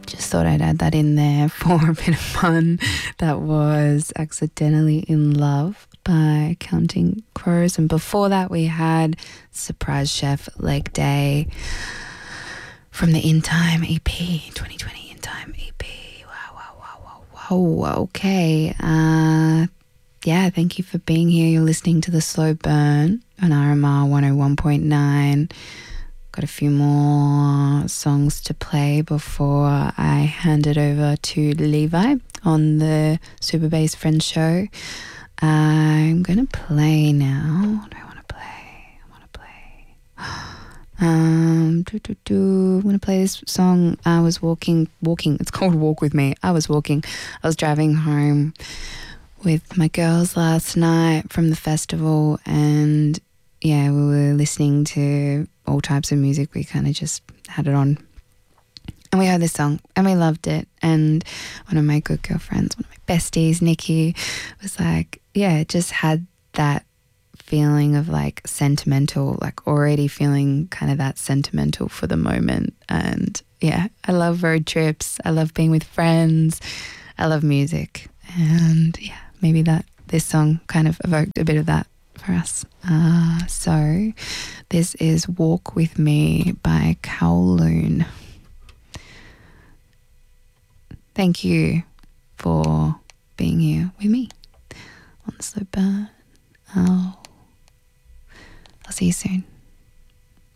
Just thought I'd add that in there for a bit of fun. That was Accidentally in Love by Counting Crows. And before that we had Surprise Chef Leg Day from the In Time EP, 2020 In Time EP. Wow. Okay. Yeah, thank you for being here. You're listening to The Slow Burn on RMR 101.9. Got a few more songs to play before I hand it over to Levi on the Super Bass Friends show. I'm going to play now. What do I want to play? I'm going to play this song. I was walking. It's called Walk With Me. I was driving home with my girls last night from the festival, and yeah, we were listening to all types of music. We kind of just had it on and we heard this song and we loved it. And one of my good girlfriends, one of my besties, Nikki, was like, yeah, it just had that feeling of like sentimental, like already feeling kind of that sentimental for the moment. And yeah, I love road trips. I love being with friends. I love music. And yeah, maybe this song kind of evoked a bit of that for us. So this is Walk With Me by Kowloon. Thank you for being here with me on the Slow Burn. I'll see you soon.